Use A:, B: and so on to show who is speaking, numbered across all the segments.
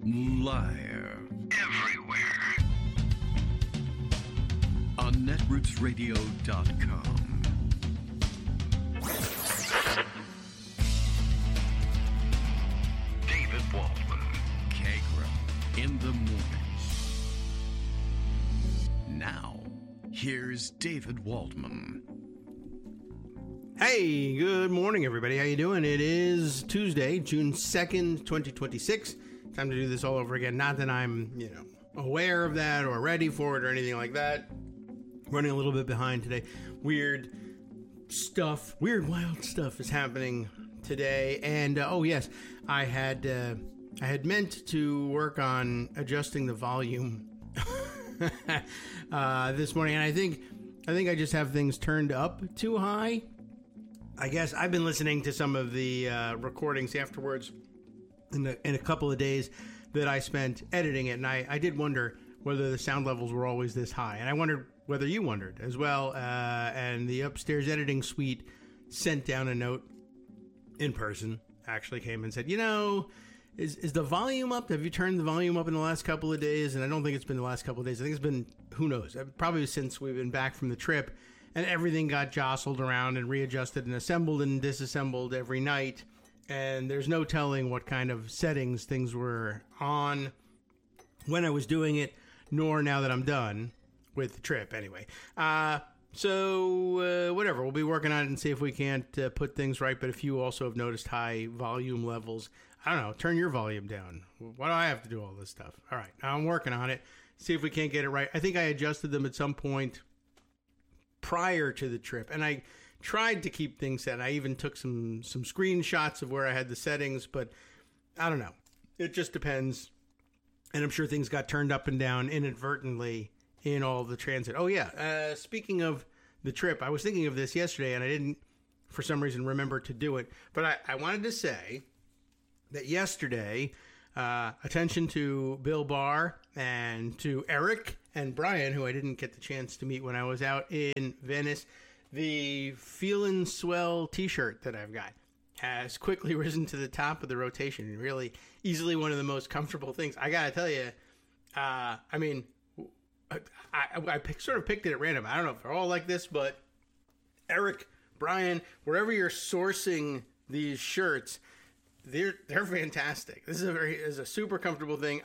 A: Live. Everywhere. On netrootsradio.com. David Waldman. Kagra. In the mornings. Now, here's David Waldman.
B: Hey, good morning, everybody. How you doing? It is Tuesday, June 2nd, 2026. Time to do this all over again. Not that I'm, aware of that or ready for it or anything like that. Running a little bit behind today. Weird, wild stuff is happening today. And, yes, I had meant to work on adjusting the volume this morning. And I think I just have things turned up too high. I guess I've been listening to some of the recordings afterwards in a couple of days that I spent editing it, and I did wonder whether the sound levels were always this high, and I wondered whether you wondered as well. And the upstairs editing suite sent down a note in person, actually came and said, is the volume up? Have you turned the volume up in the last couple of days? And I don't think it's been the last couple of days. I think it's been, who knows, probably since we've been back from the trip. And everything got jostled around and readjusted and assembled and disassembled every night. And there's no telling what kind of settings things were on when I was doing it, nor now that I'm done with the trip anyway. So whatever, we'll be working on it and see if we can't put things right. But if you also have noticed high volume levels, I don't know, turn your volume down. Why do I have to do all this stuff? All right, now I'm working on it. See if we can't get it right. I think I adjusted them at some point prior to the trip, and I tried to keep things set. I even took some screenshots of where I had the settings, but I don't know. It just depends, and I'm sure things got turned up and down inadvertently in all the transit. Oh yeah, speaking of the trip, I was thinking of this yesterday, and I didn't, for some reason, remember to do it, but I wanted to say that yesterday, attention to Bill Barr and to Eric and Brian, who I didn't get the chance to meet when I was out in Venice. The Feelin' Swell t-shirt that I've got has quickly risen to the top of the rotation. Really easily one of the most comfortable things. I gotta tell you, I sort of picked it at random. I don't know if they're all like this, but Eric, Brian, wherever you're sourcing these shirts, they're fantastic. This is a super comfortable thing.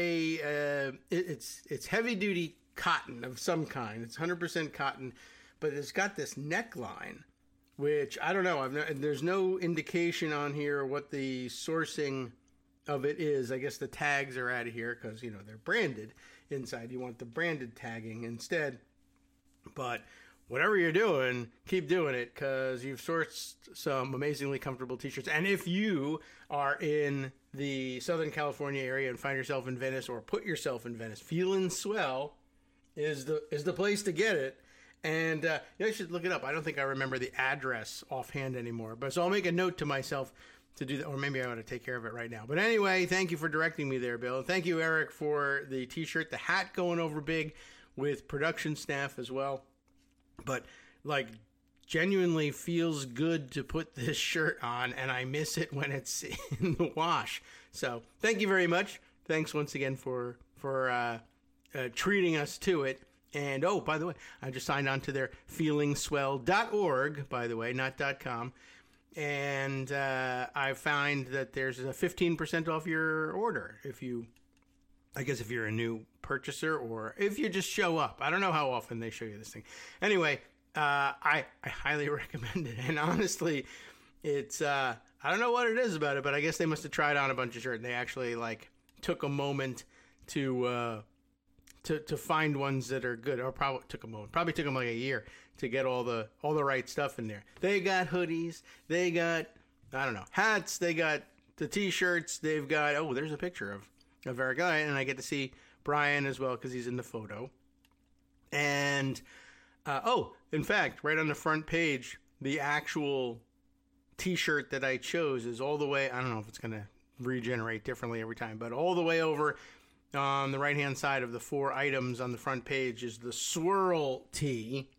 B: It's heavy duty cotton of some kind. It's 100% cotton, but it's got this neckline, which I don't know. There's no indication on here what the sourcing of it is. I guess the tags are out of here because they're branded inside. You want the branded tagging instead, but whatever you're doing, keep doing it because you've sourced some amazingly comfortable t-shirts. And if you are in the Southern California area and find yourself in Venice or put yourself in Venice, Feelin' Swell is the place to get it. And you should look it up. I don't think I remember the address offhand anymore. But so I'll make a note to myself to do that, or maybe I ought to take care of it right now. But anyway, thank you for directing me there, Bill. Thank you, Eric, for the t-shirt, the hat going over big with production staff as well. But, genuinely feels good to put this shirt on, and I miss it when it's in the wash. So, thank you very much. Thanks once again for treating us to it. And, oh, by the way, I just signed on to their feelingswell.org, by the way, not .com. And I find that there's a 15% off your order if you're a new purchaser or if you just show up. I don't know how often they show you this thing. Anyway, I highly recommend it. And honestly, it's, I don't know what it is about it, but I guess they must have tried on a bunch of shirts. They actually took a moment to find ones that are good, or probably took a moment. Probably took them a year to get all the right stuff in there. They got hoodies. They got, hats. They got the t-shirts. They've got, there's a picture of Eric, and I get to see Brian as well because he's in the photo. And, in fact, right on the front page, the actual t-shirt that I chose is all the way, I don't know if it's going to regenerate differently every time, but all the way over on the right-hand side of the 4 items on the front page is the swirl tee.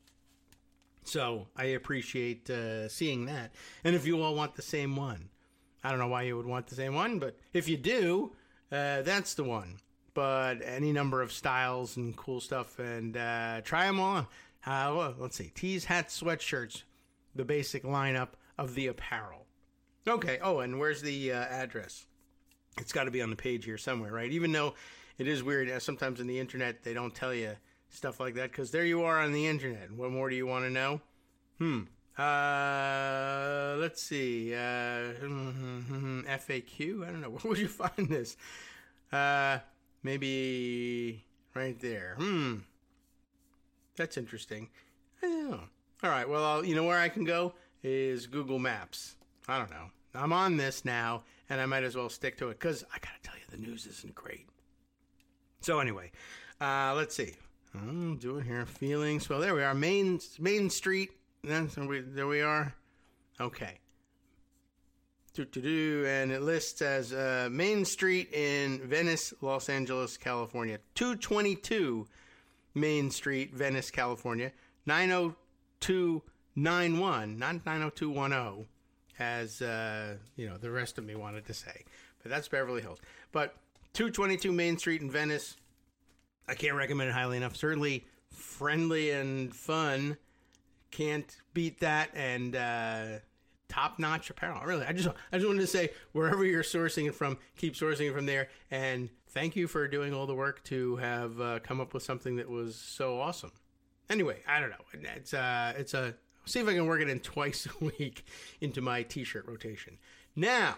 B: So I appreciate seeing that. And if you all want the same one, I don't know why you would want the same one, but if you do, That's the one. But any number of styles and cool stuff, and try them all on. Well, let's see. Tees, hats, sweatshirts, the basic lineup of the apparel. Okay. Oh, and where's the address? It's got to be on the page here somewhere, right? Even though it is weird, sometimes in the internet they don't tell you stuff like that, because there you are on the internet. What more do you want to know? Let's see. FAQ? I don't know. Where would you find this? Maybe right there. That's interesting. I don't know. All right. Well, you know where I can go is Google Maps. I don't know. I'm on this now, and I might as well stick to it, because I got to tell you, the news isn't great. So anyway, let's see. I'm doing here. Feelings. Well, there we are. Main Street. There we are. Okay. And it lists as Main Street in Venice, Los Angeles, California. 222 Main Street, Venice, California. 90291, not 90210, as the rest of me wanted to say. But that's Beverly Hills. But 222 Main Street in Venice. I can't recommend it highly enough. Certainly friendly and fun. Can't beat that. And top-notch apparel. Really, I just wanted to say, wherever you're sourcing it from, keep sourcing it from there. And thank you for doing all the work to have come up with something that was so awesome. Anyway, I don't know. It's a see if I can work it in twice a week into my t-shirt rotation. Now,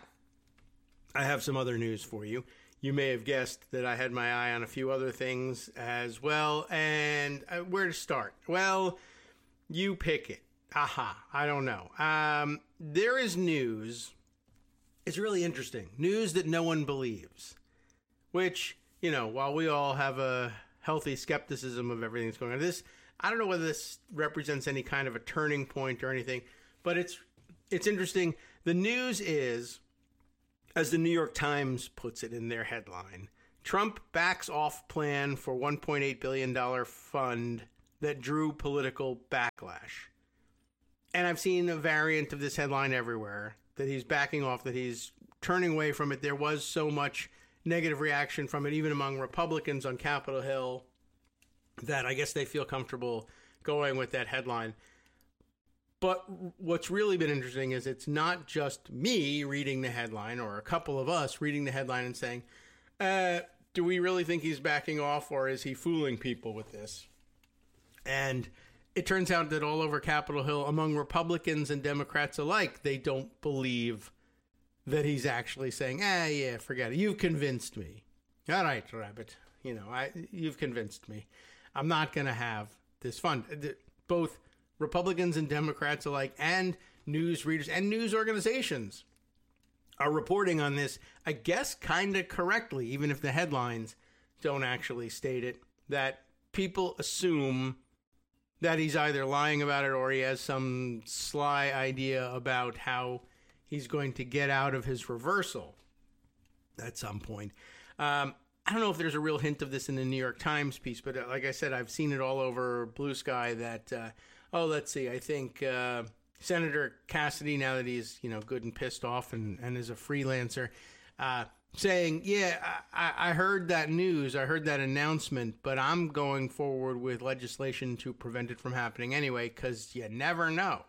B: I have some other news for you. You may have guessed that I had my eye on a few other things as well. And where to start? Well, you pick it. I don't know. There is news. It's really interesting. News that no one believes. Which, while we all have a healthy skepticism of everything that's going on, I don't know whether this represents any kind of a turning point or anything, but it's interesting. The news is, as the New York Times puts it in their headline, Trump backs off plan for $1.8 billion fund that drew political backlash. And I've seen a variant of this headline everywhere, that he's backing off, that he's turning away from it. There was so much negative reaction from it, even among Republicans on Capitol Hill, that I guess they feel comfortable going with that headline. But what's really been interesting is it's not just me reading the headline, or a couple of us reading the headline and saying, do we really think he's backing off, or is he fooling people with this? And it turns out that all over Capitol Hill, among Republicans and Democrats alike, they don't believe that he's actually saying, yeah, forget it. You've convinced me. All right, Rabbit. You've convinced me. I'm not going to have this fund. Both Republicans and Democrats alike, and news readers and news organizations are reporting on this, I guess, kind of correctly, even if the headlines don't actually state it, that people assume that he's either lying about it, or he has some sly idea about how he's going to get out of his reversal at some point. I don't know if there's a real hint of this in the New York Times piece, but like I said, I've seen it all over Blue Sky that, let's see, I think Senator Cassidy, now that he's, good and pissed off and is a freelancer, saying, I heard that news, I heard that announcement, but I'm going forward with legislation to prevent it from happening anyway, because you never know.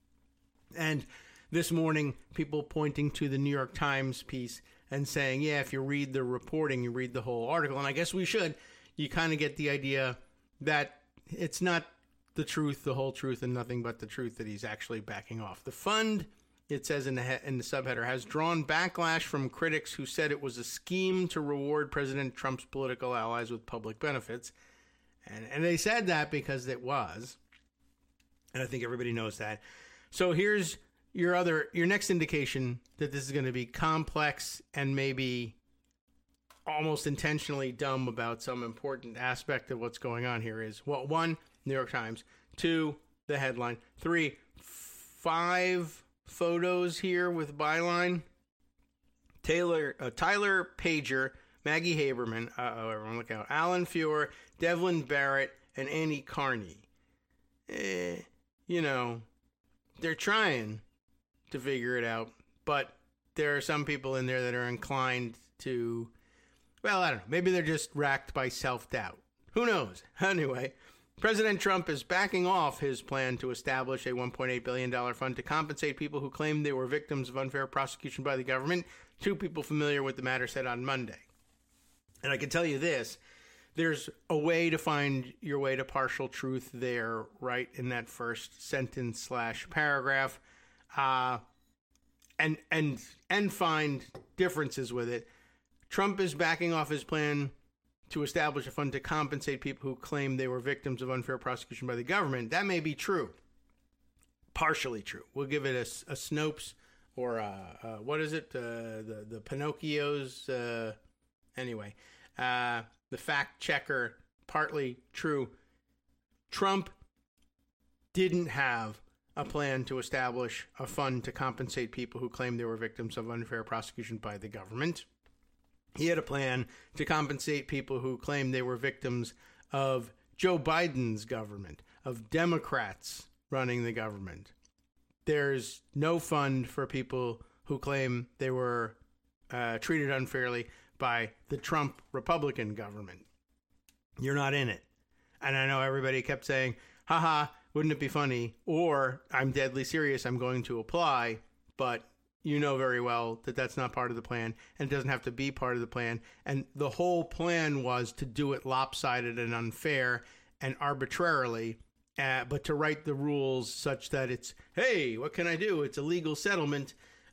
B: And this morning, people pointing to the New York Times piece and saying, if you read the reporting, you read the whole article, and I guess we should, you kind of get the idea that it's not the truth, the whole truth, and nothing but the truth, that he's actually backing off. The fund, it says in the subheader, has drawn backlash from critics who said it was a scheme to reward President Trump's political allies with public benefits. And they said that because it was. And I think everybody knows that. So here's your next indication that this is going to be complex and maybe almost intentionally dumb about some important aspect of what's going on here is, well, 1, New York Times, 2, the headline, 3, 5 photos here with byline. Tyler Pager, Maggie Haberman, everyone look out, Alan Feuer, Devlin Barrett, and Annie Carney. They're trying to figure it out, but there are some people in there that are inclined to Well, I don't know. Maybe they're just racked by self-doubt. Who knows? Anyway, President Trump is backing off his plan to establish a $1.8 billion fund to compensate people who claim they were victims of unfair prosecution by the government. Two people familiar with the matter said on Monday. And I can tell you this, there's a way to find your way to partial truth there, right in that first sentence / paragraph, and find differences with it. Trump is backing off his plan to establish a fund to compensate people who claim they were victims of unfair prosecution by the government. That may be true. Partially true. We'll give it a Snopes or what is it? The Pinocchios. Anyway, the fact checker, partly true. Trump didn't have a plan to establish a fund to compensate people who claim they were victims of unfair prosecution by the government. He had a plan to compensate people who claimed they were victims of Joe Biden's government, of Democrats running the government. There's no fund for people who claim they were treated unfairly by the Trump Republican government. You're not in it. And I know everybody kept saying, haha, wouldn't it be funny? Or I'm deadly serious, I'm going to apply, but you know very well that that's not part of the plan, and it doesn't have to be part of the plan. And the whole plan was to do it lopsided and unfair and arbitrarily, but to write the rules such that it's, hey, what can I do? It's a legal settlement.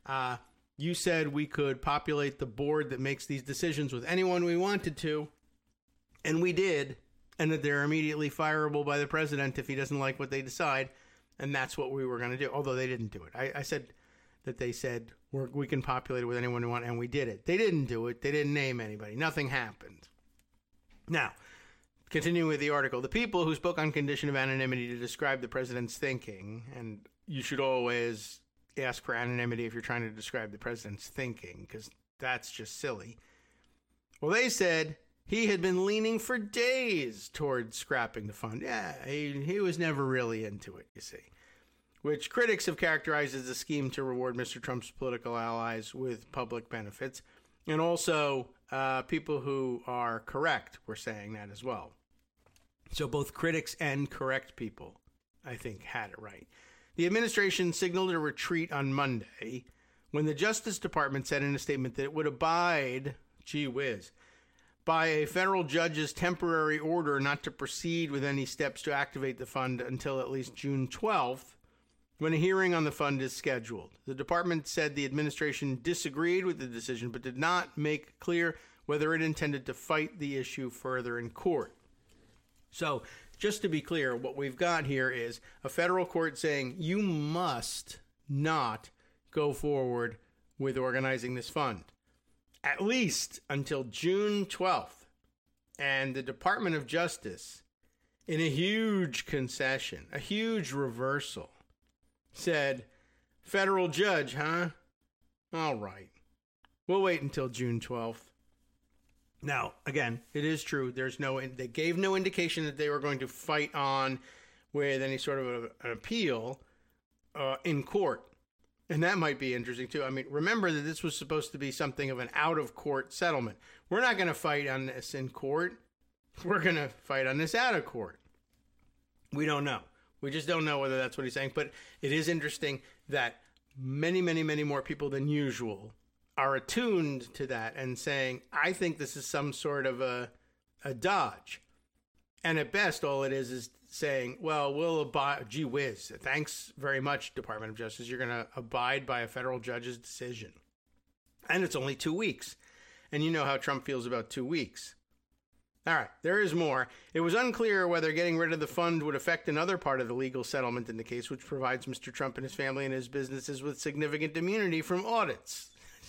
B: You said we could populate the board that makes these decisions with anyone we wanted to, and we did, and that they're immediately fireable by the president if he doesn't like what they decide, and that's what we were going to do, although they didn't do it. I said that they said we can populate it with anyone we want, and we did it. They didn't do it. They didn't name anybody. Nothing happened. Now, continuing with the article, the people who spoke on condition of anonymity to describe the president's thinking, and you should always ask for anonymity if you're trying to describe the president's thinking, because that's just silly. Well, they said he had been leaning for days toward scrapping the fund. Yeah, he was never really into it, you see, which critics have characterized as a scheme to reward Mr. Trump's political allies with public benefits. And also, people who are correct were saying that as well. So both critics and correct people, I think, had it right. The administration signaled a retreat on Monday when the Justice Department said in a statement that it would abide, gee whiz, by a federal judge's temporary order not to proceed with any steps to activate the fund until at least June 12th, when a hearing on the fund is scheduled. The department said the administration disagreed with the decision, but did not make clear whether it intended to fight the issue further in court. So, just to be clear, what we've got here is a federal court saying you must not go forward with organizing this fund, at least until June 12th. And the Department of Justice, in a huge concession, a huge reversal, said, federal judge, huh? All right. We'll wait until June 12th. Now, again, it is true. They gave no indication that they were going to fight on with any sort of an appeal in court. And that might be interesting, too. I mean, remember that this was supposed to be something of an out-of-court settlement. We're not going to fight on this in court. We're going to fight on this out of court. We don't know. We just don't know whether that's what he's saying. But it is interesting that many, many, many more people than usual are attuned to that and saying, I think this is some sort of a dodge. And at best, all it is saying, well, we'll abide. Gee whiz. Thanks very much, Department of Justice. You're going to abide by a federal judge's decision. And it's only 2 weeks. And you know how Trump feels about 2 weeks. All right, there is more. It was unclear whether getting rid of the fund would affect another part of the legal settlement in the case, which provides Mr. Trump and his family and his businesses with significant immunity from audits,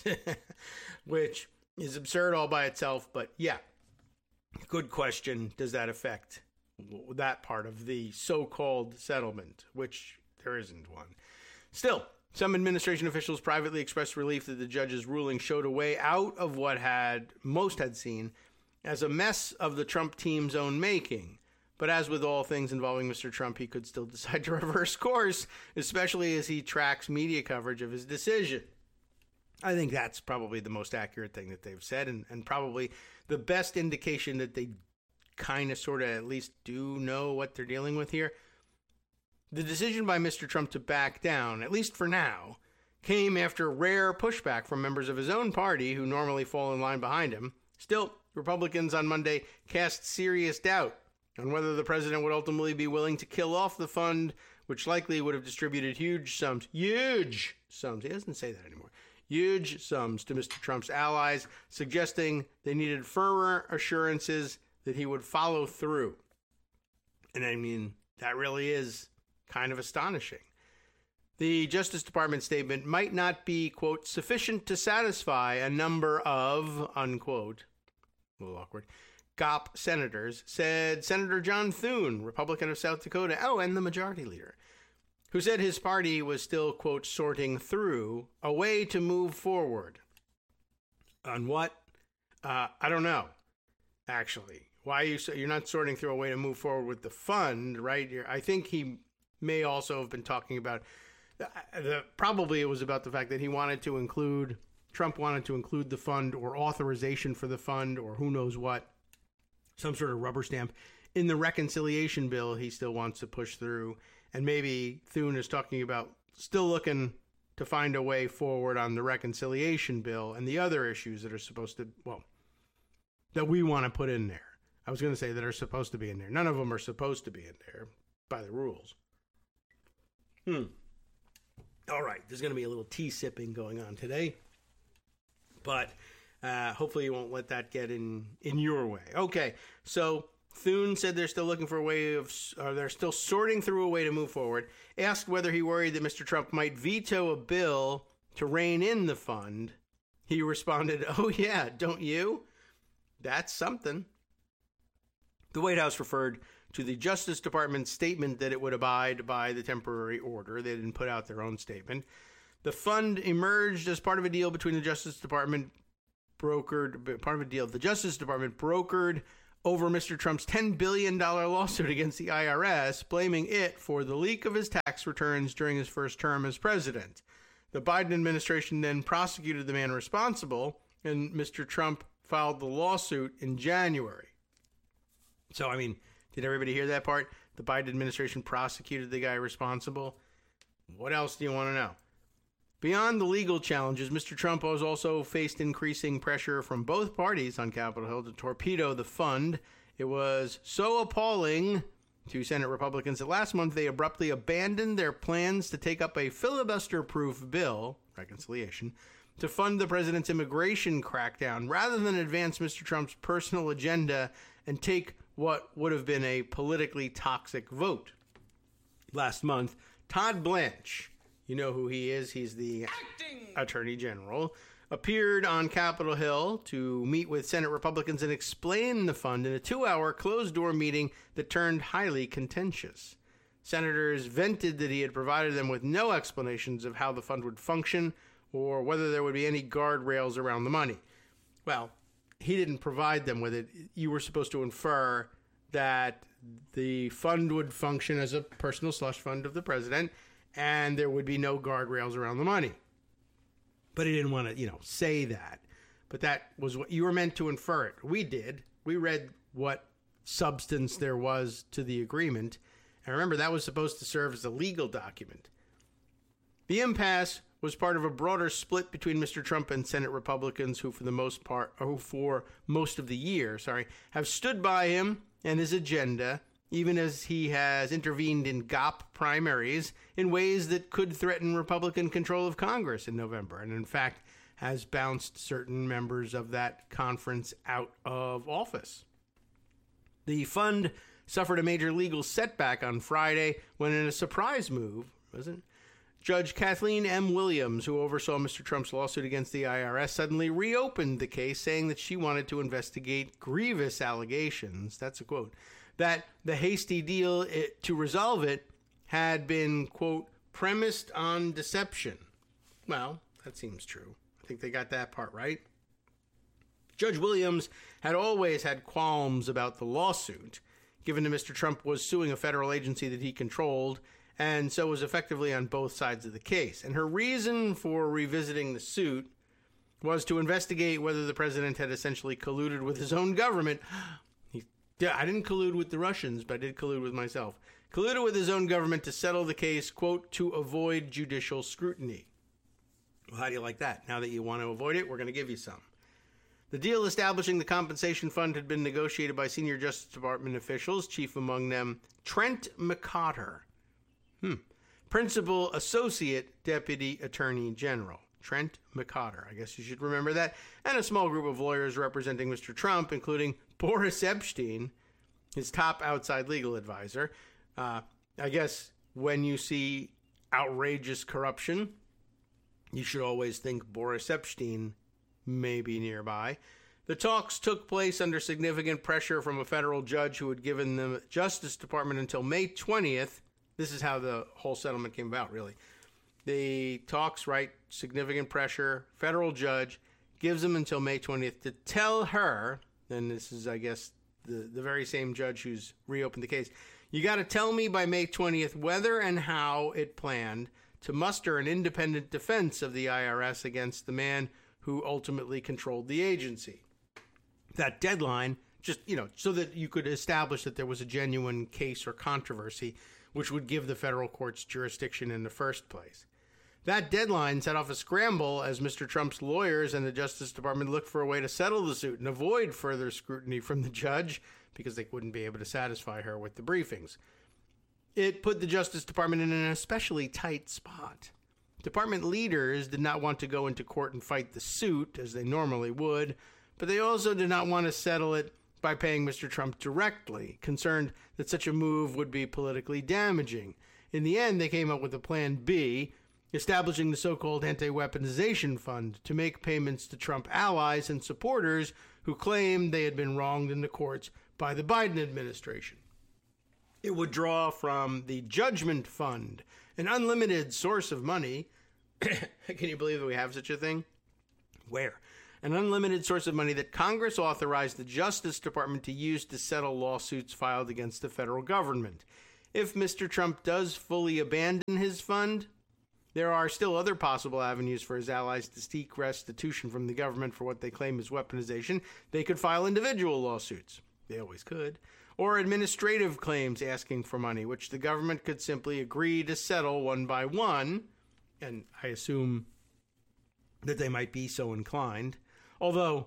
B: which is absurd all by itself. But yeah, good question. Does that affect that part of the so-called settlement, which there isn't one? Still, some administration officials privately expressed relief that the judge's ruling showed a way out of what most had seen as a mess of the Trump team's own making. But as with all things involving Mr. Trump, he could still decide to reverse course, especially as he tracks media coverage of his decision. I think that's probably the most accurate thing that they've said, and probably the best indication that they kind of sort of at least do know what they're dealing with here. The decision by Mr. Trump to back down, at least for now, came after rare pushback from members of his own party who normally fall in line behind him. Still, Republicans on Monday cast serious doubt on whether the president would ultimately be willing to kill off the fund, which likely would have distributed huge sums, he doesn't say that anymore, huge sums to Mr. Trump's allies, suggesting they needed firmer assurances that he would follow through. And I mean, that really is kind of astonishing. The Justice Department statement might not be, quote, sufficient to satisfy a number of, unquote, a little awkward, GOP senators, said Senator John Thune, Republican of South Dakota, and the majority leader, who said his party was still, quote, sorting through a way to move forward. On what? I don't know, actually. Why you're not sorting through a way to move forward with the fund, right? I think he may also have been talking about, probably it was about the fact that Trump wanted to include the fund or authorization for the fund or who knows what, some sort of rubber stamp in the reconciliation bill he still wants to push through. And maybe Thune is talking about still looking to find a way forward on the reconciliation bill and the other issues that are supposed to, that we want to put in there. I was going to say that are supposed to be in there. None of them are supposed to be in there by the rules. All right, there's going to be a little tea sipping going on today, but hopefully you won't let that get in your way. Okay, so Thune said they're still looking for they're still sorting through a way to move forward. Asked whether he worried that Mr. Trump might veto a bill to rein in the fund, he responded, "Oh yeah, don't you? That's something." The White House referred to the Justice Department's statement that it would abide by the temporary order. They didn't put out their own statement. The fund emerged as part of a deal between the Justice Department brokered over Mr. Trump's $10 billion lawsuit against the IRS, blaming it for the leak of his tax returns during his first term as president. The Biden administration then prosecuted the man responsible, and Mr. Trump filed the lawsuit in January. So, I mean, did everybody hear that part? The Biden administration prosecuted the guy responsible. What else do you want to know? Beyond the legal challenges, Mr. Trump has also faced increasing pressure from both parties on Capitol Hill to torpedo the fund. It was so appalling to Senate Republicans that last month they abruptly abandoned their plans to take up a filibuster-proof bill, reconciliation, to fund the president's immigration crackdown rather than advance Mr. Trump's personal agenda and take what would have been a politically toxic vote. Last month, Todd Blanche, you know who he is, he's the acting Attorney General, appeared on Capitol Hill to meet with Senate Republicans and explain the fund in a 2-hour closed-door meeting that turned highly contentious. Senators vented that he had provided them with no explanations of how the fund would function or whether there would be any guardrails around the money. Well, he didn't provide them with it. You were supposed to infer that the fund would function as a personal slush fund of the president, and there would be no guardrails around the money. But he didn't want to, say that. But that was what you were meant to infer it. We did. We read what substance there was to the agreement. And remember, that was supposed to serve as a legal document. The impasse was part of a broader split between Mr. Trump and Senate Republicans who for most of the year, have stood by him and his agenda, even as he has intervened in GOP primaries in ways that could threaten Republican control of Congress in November, and in fact has bounced certain members of that conference out of office. The fund suffered a major legal setback on Friday when, in a surprise move, Judge Kathleen M. Williams, who oversaw Mr. Trump's lawsuit against the IRS, suddenly reopened the case, saying that she wanted to investigate grievous allegations, that's a quote, that the hasty deal to resolve it had been, quote, premised on deception. Well, that seems true. I think they got that part right. Judge Williams had always had qualms about the lawsuit, given that Mr. Trump was suing a federal agency that he controlled, and so was effectively on both sides of the case. And her reason for revisiting the suit was to investigate whether the president had essentially colluded with his own government. I didn't collude with the Russians, but I did collude with myself. Colluded with his own government to settle the case, quote, to avoid judicial scrutiny. Well, how do you like that? Now that you want to avoid it, we're going to give you some. The deal establishing the compensation fund had been negotiated by senior Justice Department officials, chief among them Trent McCotter, Principal Associate Deputy Attorney General. Trent McCotter, I guess you should remember that, and a small group of lawyers representing Mr. Trump, including Boris Epshteyn, his top outside legal advisor. I guess when you see outrageous corruption, you should always think Boris Epshteyn may be nearby. The talks took place under significant pressure from a federal judge who had given the Justice Department until May 20th. This is how the whole settlement came about, really. The talks, right, significant pressure, federal judge gives them until May 20th to tell her, and this is, I guess, the very same judge who's reopened the case, you got to tell me by May 20th whether and how it planned to muster an independent defense of the IRS against the man who ultimately controlled the agency. That deadline, just, so that you could establish that there was a genuine case or controversy, which would give the federal courts jurisdiction in the first place. That deadline set off a scramble as Mr. Trump's lawyers and the Justice Department looked for a way to settle the suit and avoid further scrutiny from the judge because they wouldn't be able to satisfy her with the briefings. It put the Justice Department in an especially tight spot. Department leaders did not want to go into court and fight the suit, as they normally would, but they also did not want to settle it by paying Mr. Trump directly, concerned that such a move would be politically damaging. In the end, they came up with a Plan B, establishing the so-called anti-weaponization fund to make payments to Trump allies and supporters who claimed they had been wronged in the courts by the Biden administration. It would draw from the Judgment Fund, an unlimited source of money. Can you believe that we have such a thing? Where? An unlimited source of money that Congress authorized the Justice Department to use to settle lawsuits filed against the federal government. If Mr. Trump does fully abandon his fund, there are still other possible avenues for his allies to seek restitution from the government for what they claim is weaponization. They could file individual lawsuits. They always could. Or administrative claims asking for money, which the government could simply agree to settle one by one. And I assume that they might be so inclined. Although,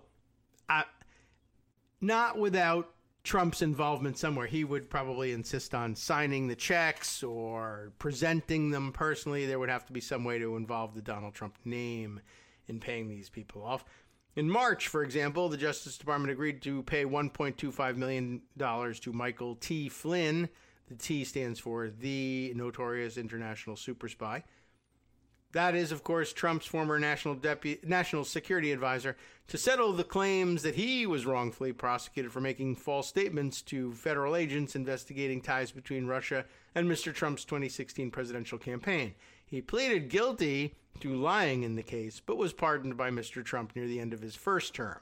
B: not without Trump's involvement somewhere. He would probably insist on signing the checks or presenting them personally. There would have to be some way to involve the Donald Trump name in paying these people off. In March, for example, the Justice Department agreed to pay $1.25 million to Michael T. Flynn. The T stands for the Notorious International Super Spy. That is, of course, Trump's former national security advisor, to settle the claims that he was wrongfully prosecuted for making false statements to federal agents investigating ties between Russia and Mr. Trump's 2016 presidential campaign. He pleaded guilty to lying in the case, but was pardoned by Mr. Trump near the end of his first term.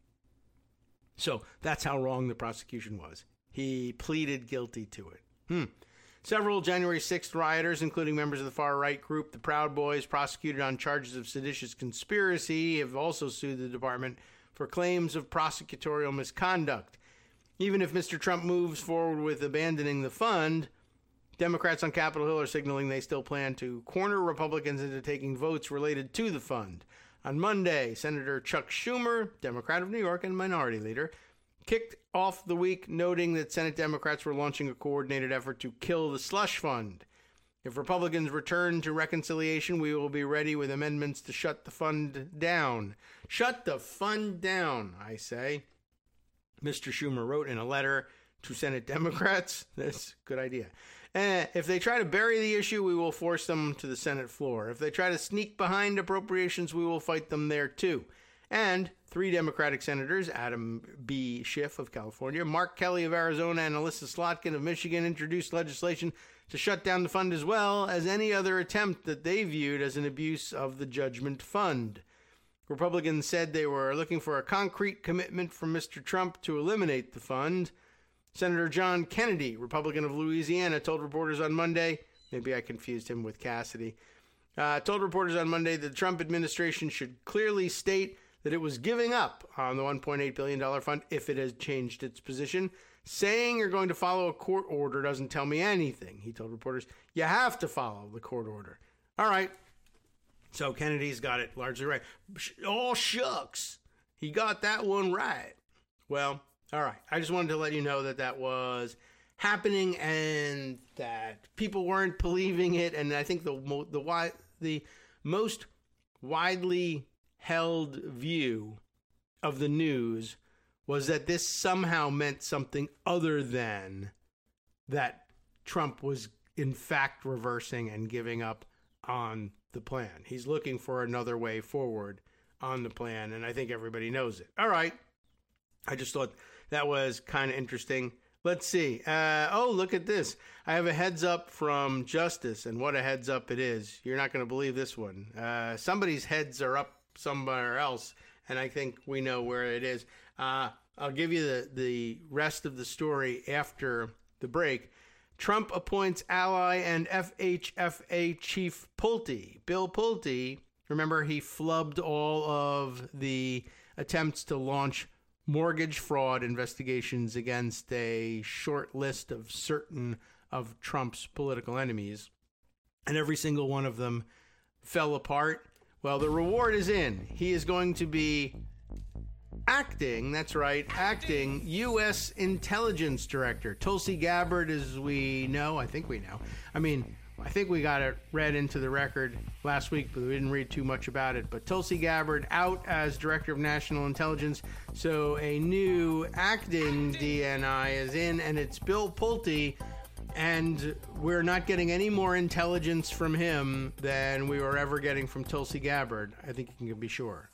B: So that's how wrong the prosecution was. He pleaded guilty to it. Several January 6th rioters, including members of the far-right group, the Proud Boys, prosecuted on charges of seditious conspiracy, have also sued the department for claims of prosecutorial misconduct. Even if Mr. Trump moves forward with abandoning the fund, Democrats on Capitol Hill are signaling they still plan to corner Republicans into taking votes related to the fund. On Monday, Senator Chuck Schumer, Democrat of New York and minority leader, kicked off the week noting that Senate Democrats were launching a coordinated effort to kill the slush fund. If Republicans return to reconciliation, we will be ready with amendments to shut the fund down. Shut the fund down, I say. Mr. Schumer wrote in a letter to Senate Democrats. That's a good idea. If they try to bury the issue, we will force them to the Senate floor. If they try to sneak behind appropriations, we will fight them there too. And 3 Democratic senators, Adam B. Schiff of California, Mark Kelly of Arizona, and Alyssa Slotkin of Michigan, introduced legislation to shut down the fund, as well as any other attempt that they viewed as an abuse of the Judgment Fund. Republicans said they were looking for a concrete commitment from Mr. Trump to eliminate the fund. Senator John Kennedy, Republican of Louisiana, told reporters on Monday, maybe I confused him with Cassidy, told reporters on Monday that the Trump administration should clearly state that it was giving up on the $1.8 billion fund if it has changed its position. Saying you're going to follow a court order doesn't tell me anything. He told reporters, you have to follow the court order. All right. So Kennedy's got it largely right. Oh, shucks. He got that one right. Well, all right. I just wanted to let you know that that was happening and that people weren't believing it. And I think the most widely held view of the news was that this somehow meant something other than that Trump was in fact reversing and giving up on the plan. He's looking for another way forward on the plan, and I think everybody knows it. All right. I just thought that was kind of interesting. Let's see. Look at this. I have a heads up from Justice, and what a heads up it is. You're not going to believe this one. Somebody's heads are up somewhere else, and I think we know where it is. I'll give you the rest of the story after the break. Trump appoints ally and FHFA chief Pulte. Bill Pulte, remember, he flubbed all of the attempts to launch mortgage fraud investigations against a short list of certain of Trump's political enemies, and every single one of them fell apart. Well, the reward is in. He is going to be acting U.S. Intelligence Director. Tulsi Gabbard, as we know, I think we got it read into the record last week, but we didn't read too much about it. But Tulsi Gabbard out as Director of National Intelligence. So a new acting DNI is in, and it's Bill Pulte. And we're not getting any more intelligence from him than we were ever getting from Tulsi Gabbard. I think you can be sure.